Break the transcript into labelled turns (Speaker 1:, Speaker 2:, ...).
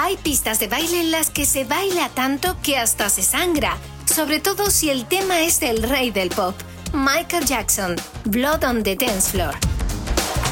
Speaker 1: Hay pistas de baile en las que se baila tanto que hasta se sangra, sobre todo si el tema es del rey del pop, Michael Jackson, Blood on the Dance Floor.